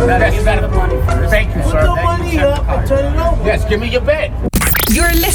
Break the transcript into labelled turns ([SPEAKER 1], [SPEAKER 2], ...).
[SPEAKER 1] You gotta put the money first.
[SPEAKER 2] Thank you,
[SPEAKER 3] Put
[SPEAKER 2] sir.
[SPEAKER 3] the money up and turn it over.
[SPEAKER 2] Yes, give me your bet.
[SPEAKER 4] You're listening